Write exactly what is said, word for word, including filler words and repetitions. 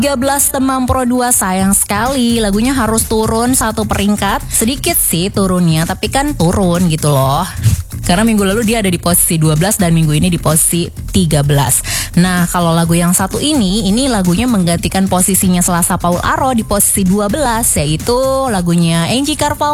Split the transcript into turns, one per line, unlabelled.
tiga belas Temam Pro dua, sayang sekali lagunya harus turun satu peringkat. Sedikit sih turunnya, tapi kan turun gitu loh. Karena minggu lalu dia ada di posisi dua belas dan minggu ini di posisi tiga belas. Nah, kalau lagu yang satu ini, ini lagunya menggantikan posisinya Selasa Paul Aro di posisi dua belas, yaitu lagunya Angie Carvalho,